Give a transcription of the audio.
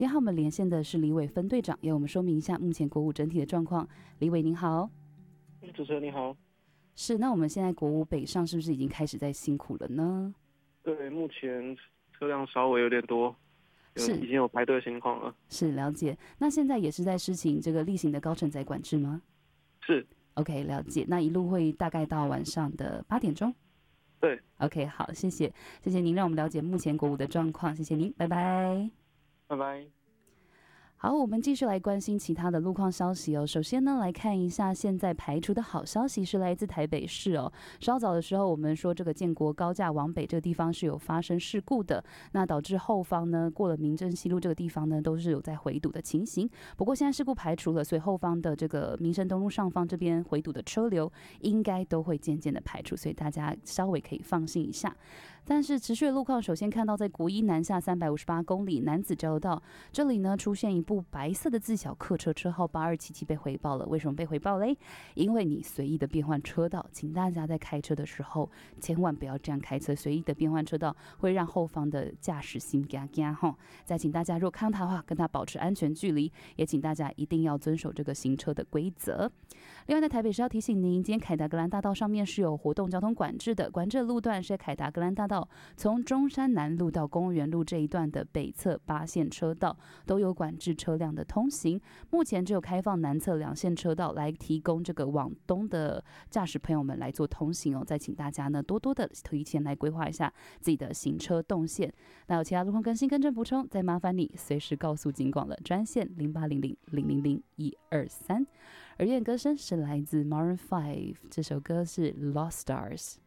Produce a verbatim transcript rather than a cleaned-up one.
今天和我们连线的是李伟分队长，要我们说明一下目前国五整体的状况。李伟您好。 主持人你好。 是，那我们现在国五北上是不是已经开始在辛苦了呢？ 对，目前车辆稍微有点多， 是已经有排队的情况了。 是，了解。那现在也是在施行这个例行的高承载管制吗？ 是。 OK， 了解。那一路会大概到晚上的八点钟。 对。 OK， 好，谢谢，谢谢您让我们了解目前国五的状况，谢谢您，拜拜。 拜拜。 好，我们继续来关心其他的路况消息哦。首先呢，来看一下现在排除的好消息是来自台北市哦。稍早的时候，我们说这个建国高架往北这个地方是有发生事故的，那导致后方呢过了民政西路这个地方呢都是有在回堵的情形。不过现在事故排除了，所以后方的这个民生东路上方这边回堵的车流应该都会渐渐的排除，所以大家稍微可以放心一下。但是持续的路况，首先看到在国一南下三百五十八公里男子交流道这里呢，出现一部白色的自小客车，车号八二七七被回报了。为什么被回报嘞？因为你随意的变换车道，请大家在开车的时候千万不要这样开车，随意的变换车道会让后方的驾驶心惊惊哈。再请大家如果看到他的话，跟他保持安全距离，也请大家一定要遵守这个行车的规则。另外在台北市要提醒您，今天凯达格兰大道上面是有活动交通管制的，管制的路段是在凯达格兰大道从中山南路到公园路这一段的北侧八线车道都有管制车辆的通行，目前只有开放南侧两线车道来提供这个往东的驾驶朋友们来做通行哦。再请大家呢多多的提前来规划一下自己的行车动线。那有其他路况更新、更正补充，再麻烦你随时告诉警广了专线零八零零零零零一二三。而乐歌声是来自 Maroon 五，这首歌是 Lost Stars。